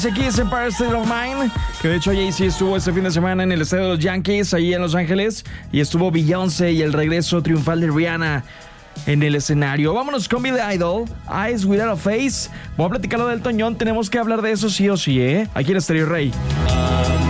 Alicia Keys, Empire State of Mind, que de hecho Jay-Z estuvo este fin de semana en el estadio de los Yankees, ahí en Los Ángeles, y estuvo Beyoncé y el regreso triunfal de Rihanna en el escenario. Vámonos con Billy Idol, Eyes Without a Face. Voy a platicarlo del Elton John, tenemos que hablar de eso sí o sí, ¿eh? Aquí en Stereo Rey.